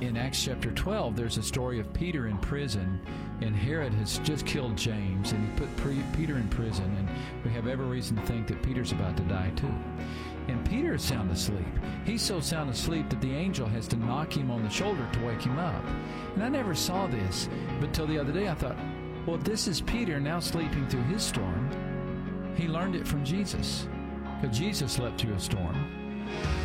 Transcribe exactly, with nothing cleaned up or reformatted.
in Acts chapter twelve, there's a story of Peter in prison, and Herod has just killed James, and he put pre- Peter in prison, and we have every reason to think that Peter's about to die too. And Peter is sound asleep. He's so sound asleep that the angel has to knock him on the shoulder to wake him up. And I never saw this, but till the other day I thought, well, if this is Peter now sleeping through his storm, he learned it from Jesus, because Jesus slept through a storm.